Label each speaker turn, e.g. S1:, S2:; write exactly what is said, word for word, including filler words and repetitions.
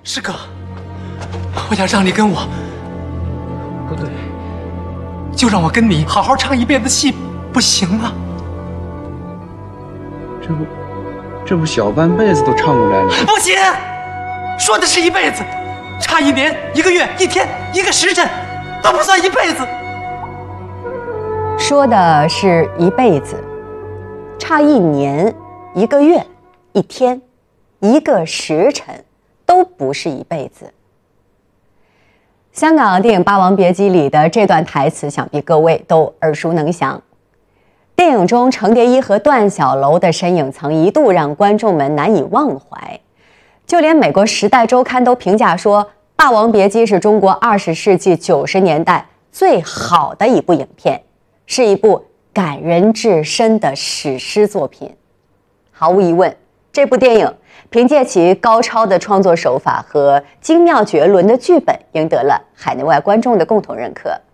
S1: 师哥，我想让你跟我，不对，就让我跟你好好唱一辈子戏，不行吗？
S2: 这不，这不小半辈子都唱过来了。
S1: 不行，说的是一辈子，差一年、一个月、一天、一个时辰，都不算一辈子。
S3: 说的是一辈子，差一年、一个月、一天、一个时辰，都不是一辈子。香港电影《霸王别姬》里的这段台词，想必各位都耳熟能详。电影中程蝶衣和段小楼的身影曾一度让观众们难以忘怀，就连美国《时代周刊》都评价说，《霸王别姬》是中国二十世纪九十年代最好的一部影片，是一部感人至深的史诗作品。毫无疑问，这部电影凭借其高超的创作手法和精妙绝伦的剧本，赢得了海内外观众的共同认可。